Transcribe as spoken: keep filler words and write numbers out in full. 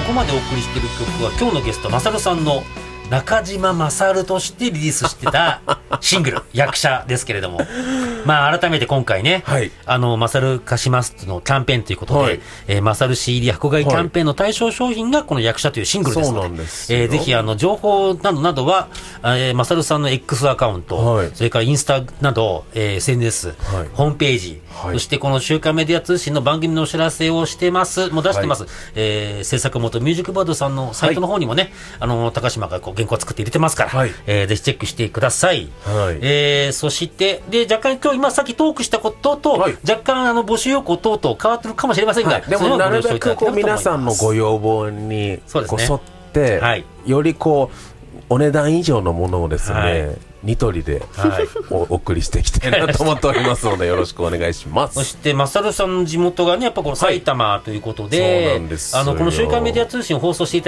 こまでお送りしている曲は今日のゲストマサルさんの中島マサルとしてリリースしてたシングル役者ですけれども、まあ改めて今回ね、はい、あのマサル化しますのキャンペーンということで、はい、えー、マサル シーディー 箱買いキャンペーンの対象商品がこの役者というシングルですので、でえー、ぜひあの情報などなどは、えー、マサルさんの X アカウント、はい、それからインスタなど、えー、エスエヌエス、はい、ホームページ、はい、そしてこの週刊メディア通信の番組のお知らせをしてますもう出してます、はい、えー、制作元ミュージックバードさんのサイトの方にもね、はい、あの高島がこう原稿を作って入れてますから、はい、えー、ぜひチェックしてください、はい、えー、そしてで若干今日今さっきトークしたことと、はい、若干あの募集要項等々変わってるかもしれませんが、はい、 でもなるべくこう皆さんのご要望にこう沿って、はい、よりこうお値段以上のものをですね、はい、ニトリで、はい、お送りしていきたいなと思っておりますのでよろしくお願いします。 そしてマサルさんの地元がねやっぱこの埼玉ということで、はい、そうなんですよ。あのこの週刊メディア通信を放送していた